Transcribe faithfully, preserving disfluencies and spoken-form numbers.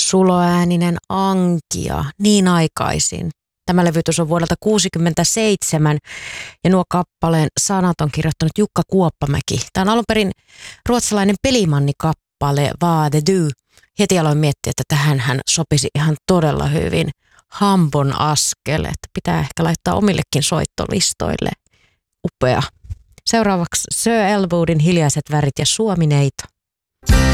Suloääninen Ankia, niin aikaisin. Tämä levytys on vuodelta kuusikymmentäseitsemän ja nuo kappaleen sanat on kirjoittanut Jukka Kuoppamäki. Tämä on alun perin ruotsalainen Pelimanni-kappale Vad du. Heti aloin miettiä, että tähän hän sopisi ihan todella hyvin. Hambon askel, että pitää ehkä laittaa omillekin soittolistoille. Upea. Seuraavaksi Sir Elwoodin Hiljaiset värit ja Suomi-neito.